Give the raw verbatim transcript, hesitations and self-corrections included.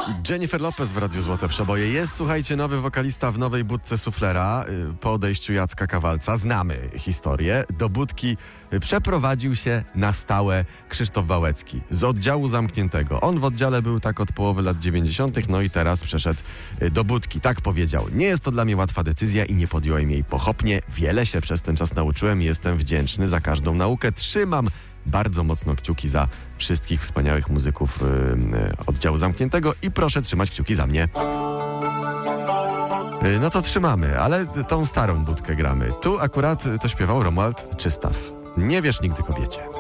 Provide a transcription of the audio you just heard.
Jennifer Lopez w Radiu Złote Przeboje. Jest, słuchajcie, nowy wokalista w nowej budce Suflera. Po odejściu Jacka Kawalca znamy historię. Do budki przeprowadził się na stałe Krzysztof Wałęcki z oddziału zamkniętego. On w oddziale był tak od połowy lat dziewięćdziesiątych, no i teraz przeszedł do budki. Tak powiedział. Nie jest to dla mnie łatwa decyzja i nie podjąłem jej pochopnie. Wiele się przez ten czas nauczyłem i jestem wdzięczny za każdą naukę. Trzymam bardzo mocno kciuki za wszystkich wspaniałych muzyków yy, oddziału zamkniętego i proszę trzymać kciuki za mnie. Yy, no to trzymamy, ale tą starą budkę gramy. Tu akurat to śpiewał Romuald Czystaw. Nie wierz nigdy kobiecie.